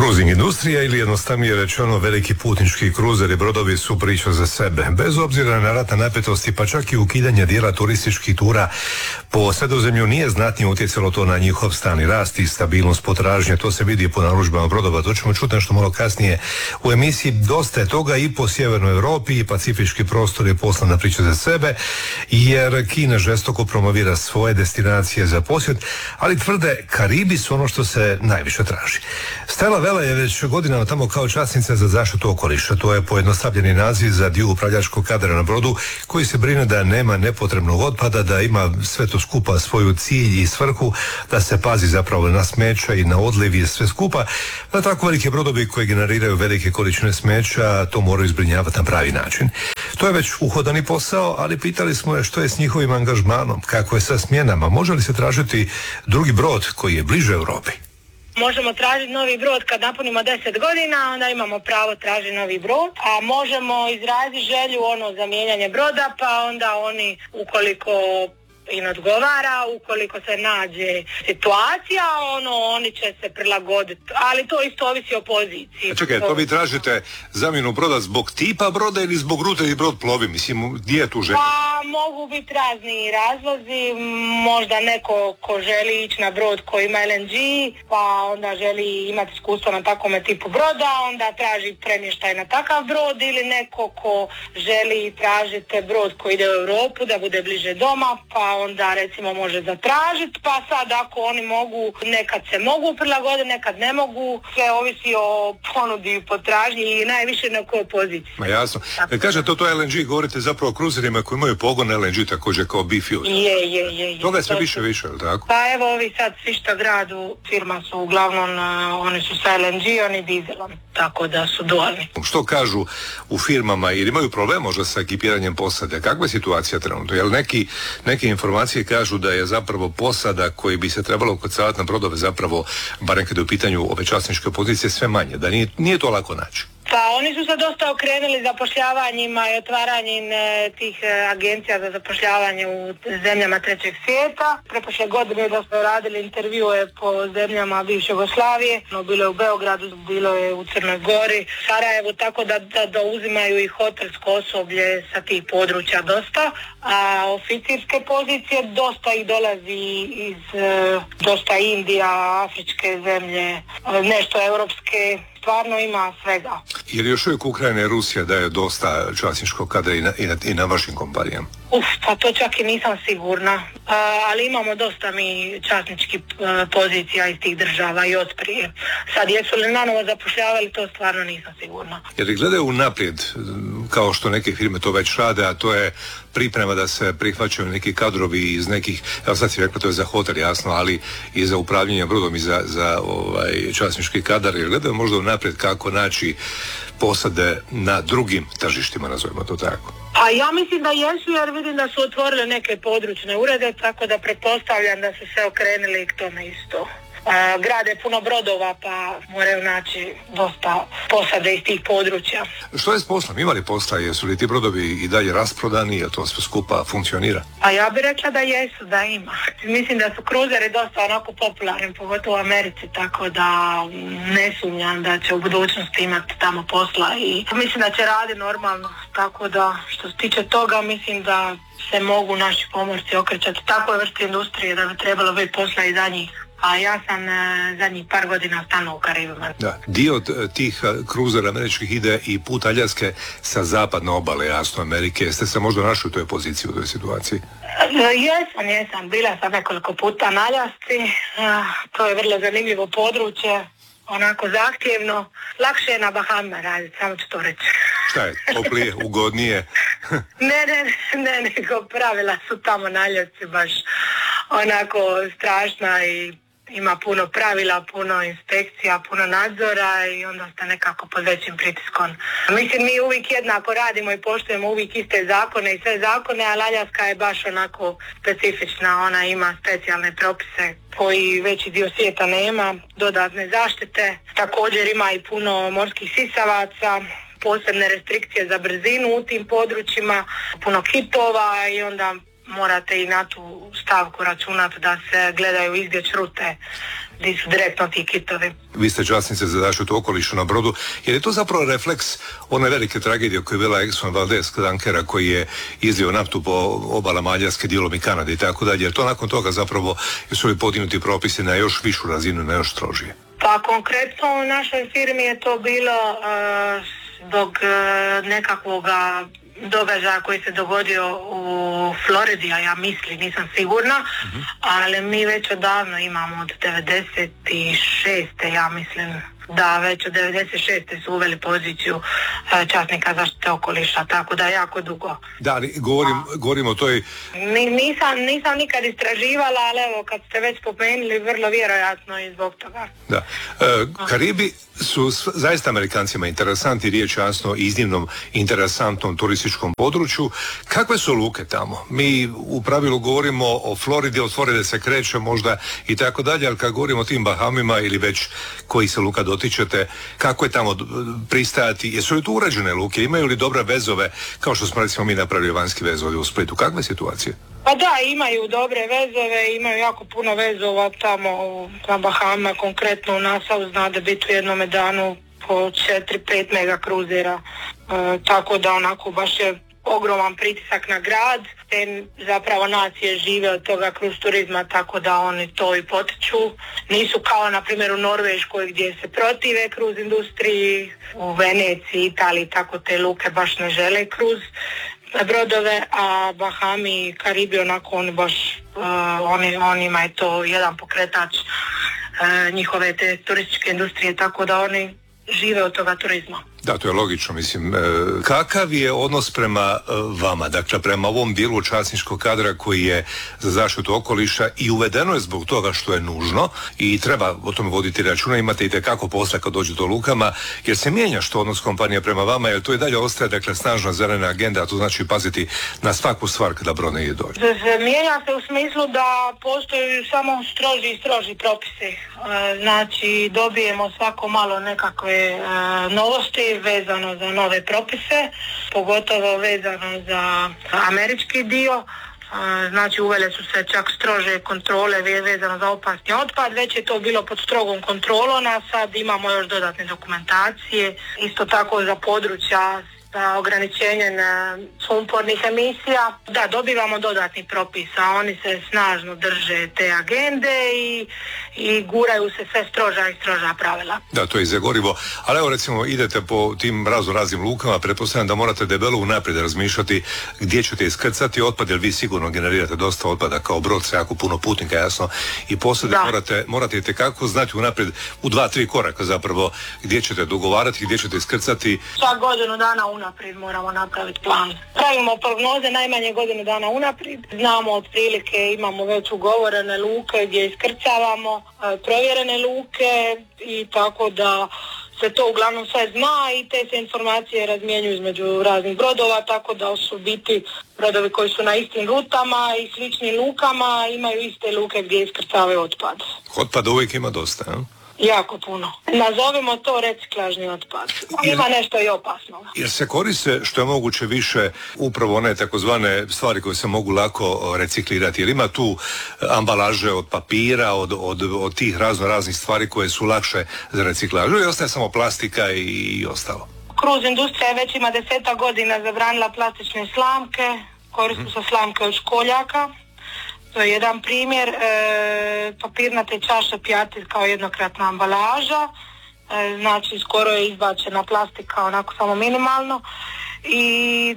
Cruising industrija ili jednostavnije rečeno veliki putnički kruzeri brodovi su priča za sebe. Bez obzira na ratne napetosti pa čak i ukidanje dijela turističkih tura po Sredozemlju nije znatnije utjecalo to na njihov stalni rast i stabilnost potražnje. To se vidi po narudžbama brodova. To ćemo čuti nešto malo kasnije u emisiji. Dosta je toga i po sjevernoj Europi i pacifički prostor je poslana priča za sebe jer Kina žestoko promovira svoje destinacije za posjet, ali tvrde Karibi su ono što se najviše traži. Stella Vela je već godinama tamo kao časnica za zaštitu okoliša. To je pojednostavljeni naziv za dio upravljačkog kadra na brodu koji se brine da nema nepotrebnog otpada, da ima sve to skupa svoju cilj i svrhu, da se pazi zapravo na smeća i na odliv i sve skupa. Da tako velike brodovi koji generiraju velike količine smeća to moraju zbrinjavati na pravi način. To je već uhodani posao, ali pitali smo je što je s njihovim angažmanom, kako je sa smjenama, može li se tražiti drugi brod koji je bliže Europi. Možemo tražiti novi brod kad napunimo 10 godina, onda imamo pravo tražiti novi brod, a možemo izraziti želju za mijenjanje broda, pa onda oni ukoliko im odgovara, ukoliko se nađe situacija, oni će se prilagoditi, ali to isto ovisi o poziciji. Čekaj, to vi tražite zamjenu broda zbog tipa broda ili zbog rute i brod plovi, mislim, gdje je tu želja? Pa mogu biti razni razlozi, možda neko ko želi ići na brod koji ima LNG, pa onda želi imati iskustvo na takvom tipu broda, onda traži premještaj na takav brod, ili neko ko želi tražiti brod koji ide u Europu da bude bliže doma, pa onda recimo može zatražiti, pa sad ako oni mogu, nekad se mogu prilagoditi, nekad ne mogu, sve ovisi o ponudi i potražnji i najviše na kojoj poziciji. Ma jasno. Kažete to LNG, govorite zapravo o kruzerima koji imaju pogon LNG također kao biofuel. Je. Toga je sve više, je li tako? Pa evo ovi sad svi što gradu firma su uglavnom, oni su sa LNG, oni dizelom, tako da su dualni. Što kažu u firmama, ili imaju problem možda sa ekipiranjem posade? Kakva je situacija trenutno? Jel neke informacije kažu da je zapravo posada koji bi se trebalo ukrcavati na brodove zapravo, barem kada je u pitanju ove časničke pozicije, sve manje, da nije to lako naći? Pa oni su se dosta okrenuli zapošljavanjima i otvaranjem tih agencija za zapošljavanje u zemljama trećeg svijeta. Preprošle godine da smo radili intervjue po zemljama bivše Jugoslavije. Bilo je u Beogradu, bilo je u Crnoj Gori, Sarajevu, tako da uzimaju i hotelsko osoblje sa tih područja dosta. A oficirske pozicije dosta ih dolazi iz dosta Indija, afričke zemlje, nešto europske. Stvarno ima svega. Jer još uvijek Ukrajina i Rusija daje dosta časničkog kadra i na vašim kompanijama? Pa to čak i nisam sigurna, ali imamo dosta mi časničkih pozicija iz tih država i od prije. Sad jesu li nanovo zapošljavali, to stvarno nisam sigurna. Jer gledaju unaprijed, kao što neke firme to već rade, a to je priprema da se prihvaćaju neki kadrovi iz nekih, evo sad si rekla to je za hotel jasno, ali i za upravljanje brodom i za časnički kadar, jer gledaju možda unaprijed kako naći posade na drugim tržištima, nazovimo to tako. A ja mislim da jesu, jer vidim da su otvorile neke područne urede, tako da pretpostavljam da su se okrenuli k tome isto. Grade puno brodova, pa moraju naći dosta posade iz tih područja. Što je s poslom? Ima li posla? Jesu li ti brodovi i dalje rasprodani? Je to sve skupa funkcionira? A ja bih rekla da jesu, da ima. Mislim da su kruzeri dosta onako popularni, pogotovo u Americi, tako da ne sumnjam da će u budućnosti imati tamo posla i mislim da će raditi normalno. Tako da što se tiče toga, mislim da se mogu naši pomorci okrećati takvoj vrsti industrije da bi trebalo biti posla i za njih. A ja sam zadnjih par godina stalno u Karibima. Da, dio tih kruzera američkih ide i put Aljaske sa zapadne obale, jasno, Amerike. Jeste se možda našli u toj poziciji, u toj situaciji? Jesam. Bila sam nekoliko puta na Aljasci. To je vrlo zanimljivo područje. Onako zahtjevno. Lakše je na Bahama raditi, samo ću to reći. Šta je, toplije, ugodnije? ne, nego pravila su tamo na Aljasci baš onako strašna i ima puno pravila, puno inspekcija, puno nadzora i onda ste nekako pod većim pritiskom. Mislim, mi uvijek jednako radimo i poštujemo uvijek iste zakone i sve zakone, ali Aljaska je baš onako specifična, ona ima specijalne propise koji veći dio svijeta nema, dodatne zaštite, također ima i puno morskih sisavaca, posebne restrikcije za brzinu u tim područjima, puno kitova i onda morate i na tu stavku računati da se gledaju izbjeć rute gdje su direktno ti kitovi. Vi ste časnica za zaštitu okoliša na brodu, jer je to zapravo refleks one velike tragedije koja je bila Exxon Valdez tankera koji je izlio naftu po obala Mađarske, dijelom i Kanade i tako dalje, jer to nakon toga zapravo su li podignuti propisi na još višu razinu, na još strožije? Pa konkretno u našoj firmi je to bilo zbog nekakvoga događaja koji se dogodio u Floridi, a ja mislim, nisam sigurna, ali mi već odavno imamo od 96. ja mislim, da već od 96. su uveli poziciju časnika zaštite okoliša, tako da jako dugo. Da, ali govorim o toj... Nisam nikad istraživala, ali evo, kad ste već spomenuli, vrlo vjerojatno i zbog toga. Da. Karibi su zaista Amerikancima interesantni, riječ jasno iznimnom interesantnom turističkom području. Kakve su luke tamo? Mi u pravilu govorimo o Floridi, od Floride se kreće možda i tako dalje, ali kad govorimo o tim Bahamima ili već koji se luka dotičete, kako je tamo pristajati? Jesu li tu urađene luke? Imaju li dobre vezove, kao što smo recimo mi napravili vanjski vez ovdje u Splitu? Kakve situacije? Pa da, imaju dobre vezove, imaju jako puno vezova tamo na Bahamima, konkretno u Nassau zna da biti u jednome danu po 4-5 mega kruzera, tako da onako baš je ogroman pritisak na grad, te zapravo nacije žive od toga kroz turizma, tako da oni to i potiču. Nisu kao na primjer u Norveškoj gdje se protive kruz industriji, u Veneciji, Italiji, tako te luke baš ne žele kruz brodove, a Bahami i Karibi onako oni baš, onima je to jedan pokretač njihove te turističke industrije, tako da oni žive od toga turizma. Da, to je logično, mislim. Kakav je odnos prema vama, dakle prema ovom dijelu časničkog kadra koji je za zaštitu okoliša i uvedeno je zbog toga što je nužno i treba o tome voditi računa, imate i tekako posla kad dođete do lukama, jer se mijenja što odnos kompanije prema vama, jer to i dalje ostaje, dakle, snažna zelena agenda, a to znači paziti na svaku stvar kada brod negdje dođe. Mijenja se u smislu da postoji samo stroži propisi. Znači, dobijemo svako malo nekakve novosti vezano za nove propise, pogotovo vezano za američki dio. Znači uvele su se čak strože kontrole vezano za opasni otpad, već je to bilo pod strogom kontrolom, a sad imamo još dodatne dokumentacije, isto tako za područja sa ograničenjem sumpornih emisija. Da, dobivamo dodatni propis, a oni se snažno drže te agende i guraju se sve stroža i stroža pravila. Da, to je zagorivo, ali evo recimo idete po tim raznim lukama, pretpostavljam da morate debelo unaprijed razmišljati gdje ćete iskrcati otpad, jer vi sigurno generirate dosta otpada kao brod sa jako puno putnika, jasno, i poslije morate itekako znati unaprijed u 2-3 koraka zapravo gdje ćete dogovarati, gdje ćete iskrcati. Čak godinu dana unaprijed moramo napraviti plan. Pravimo prognoze najmanje godinu dana unaprijed. Znamo otprilike, imamo već ugovorene luke gdje iskrcavamo, provjerene luke i tako da se to uglavnom sve zna i te se informacije razmjenjuju između raznih brodova, tako da su biti brodovi koji su na istim rutama i sličnim lukama imaju iste luke gdje iskrcavaju otpad. Otpada uvijek ima dosta, ja? Jako puno. Nazovimo to reciklažni otpad. Ima nešto i opasno. Jer se koriste što je moguće više upravo one takozvane stvari koje se mogu lako reciklirati. Jer ima tu ambalaže od papira, od tih raznih stvari koje su lakše za reciklažu i ostaje samo plastika i ostalo. Kruz industrija već ima 10 godina zabranila plastične slamke, koriste se slamke od školjaka. To je jedan primjer, papirnate čaše pijati kao jednokratna ambalaža, znači skoro je izbačena plastika onako samo minimalno i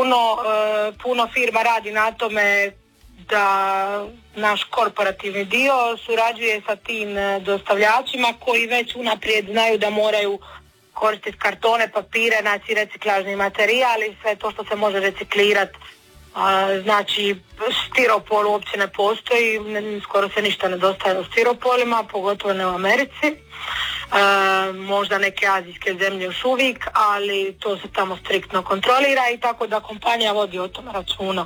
puno firma radi na tome da naš korporativni dio surađuje sa tim dostavljačima koji već unaprijed znaju da moraju koristiti kartone, papire, znači reciklažni materijal i sve to što se može reciklirati. Znači, stiropol uopće ne postoji, skoro se ništa nedostaje u stiropolima, pogotovo ne u Americi. Možda neke azijske zemlje još uvijek, ali to se tamo striktno kontrolira i tako da kompanija vodi o tome računa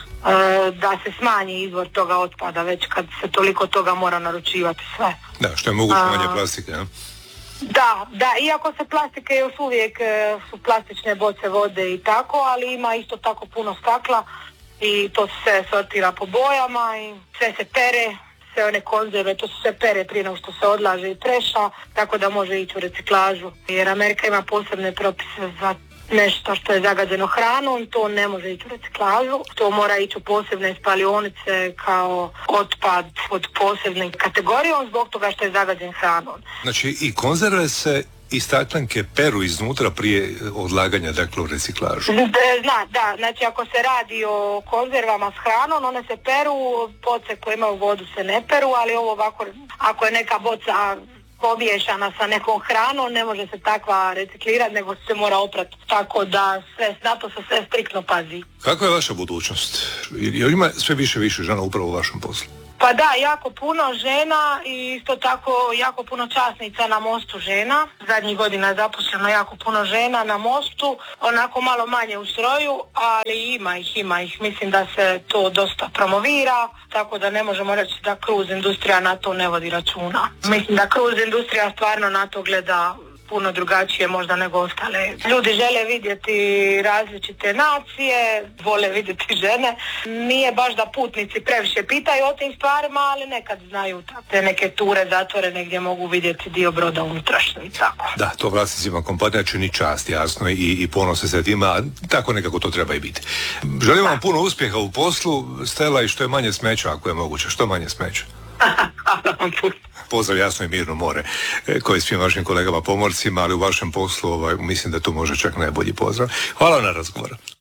da se smanji izvor toga otpada već kad se toliko toga mora naručivati sve. Da, što je moguće manje plastike, ja? Da, iako se plastike još uvijek su plastične boce vode i tako, ali ima isto tako puno stakla i to se sortira po bojama i sve se pere, sve one konzerve, to se sve pere prije nego što se odlaže i treša, tako da može ići u reciklažu. Jer Amerika ima posebne propise za nešto što je zagađeno hranom, to ne može ići u reciklažu, to mora ići u posebne spalionice kao otpad od posebne kategorije zbog toga što je zagađen hranom. Znači i konzerve se i staklenke peru iznutra prije odlaganja, dakle, u reciklažu. Da, znači ako se radi o konzervama s hranom, one se peru, boce koje imaju vodu se ne peru, ali ovo ovako, ako je neka boca pomiješana sa nekom hranom, ne može se takva reciklirati, nego se mora oprati. Tako da na to se sve striktno pazi. Kakva je vaša budućnost? Jer ima sve više žena upravo u vašem poslu? Pa da, jako puno žena i isto tako jako puno časnica na mostu žena. Zadnjih godina je zaposleno jako puno žena na mostu, onako malo manje u stroju, ali ima ih. Mislim da se to dosta promovira, tako da ne možemo reći da cruise industrija na to ne vodi računa. Mislim da cruise industrija stvarno na to gleda puno drugačije možda nego ostale. Ljudi žele vidjeti različite nacije, vole vidjeti žene. Nije baš da putnici previše pitaju o tim stvarima, ali nekad znaju te neke ture zatvorene gdje mogu vidjeti dio broda unutrašnje i tako. Da, to vlasnicima kompanija čini čast, jasno, i ponose se tima, a tako nekako to treba i biti. Želim vam puno uspjeha u poslu, Stela, i što je manje smeća, ako je moguće, što manje smeća. Hvala vam puno. Pozdrav, jasno, i mirno more, koji svim vašim kolegama pomorcima, ali u vašem poslu mislim da tu može čak najbolji pozdrav. Hvala na razgovor.